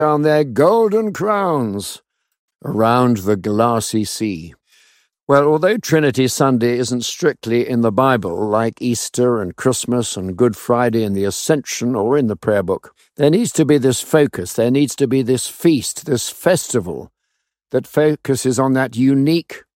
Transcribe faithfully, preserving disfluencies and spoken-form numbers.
on their golden crowns around the glassy sea. Well, although Trinity Sunday isn't strictly in the Bible, like Easter and Christmas and Good Friday and the Ascension or in the prayer book, there needs to be this focus, there needs to be this feast, this festival that focuses on that unique